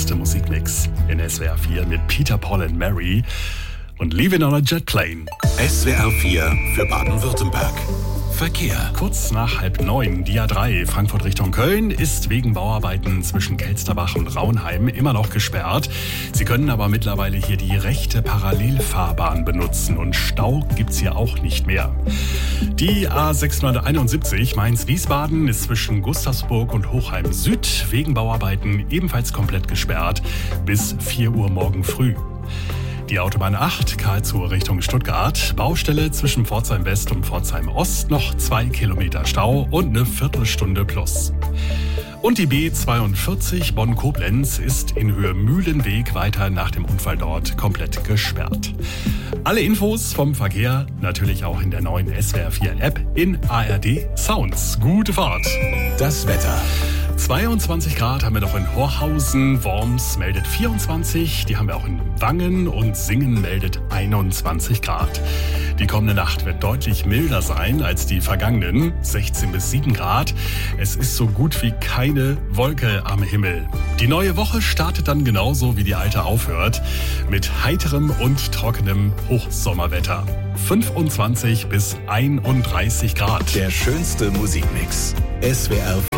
schönste Musikmix in SWR 4 mit Peter, Paul and Mary und Leaving on a Jet Plane. SWR 4 für Baden-Württemberg. Verkehr. Kurz nach 8:30, die A3 Frankfurt Richtung Köln ist wegen Bauarbeiten zwischen Kelsterbach und Raunheim immer noch gesperrt. Sie können aber mittlerweile hier die rechte Parallelfahrbahn benutzen und Stau gibt's hier auch nicht mehr. Die A671 Mainz-Wiesbaden ist zwischen Gustavsburg und Hochheim Süd wegen Bauarbeiten ebenfalls komplett gesperrt bis 4 Uhr morgen früh. Die Autobahn 8, Karlsruhe Richtung Stuttgart, Baustelle zwischen Pforzheim West und Pforzheim Ost, noch 2 Kilometer Stau und eine Viertelstunde plus. Und die B42 Bonn-Koblenz ist in Höhe Mühlenweg weiter nach dem Unfall dort komplett gesperrt. Alle Infos vom Verkehr natürlich auch in der neuen SWR 4 App in ARD Sounds. Gute Fahrt! Das Wetter. 22 Grad haben wir noch in Horhausen, Worms meldet 24, die haben wir auch in Wangen und Singen meldet 21 Grad. Die kommende Nacht wird deutlich milder sein als die vergangenen, 16 bis 7 Grad. Es ist so gut wie keine Wolke am Himmel. Die neue Woche startet dann genauso wie die alte aufhört, mit heiterem und trockenem Hochsommerwetter. 25 bis 31 Grad. Der schönste Musikmix. SWR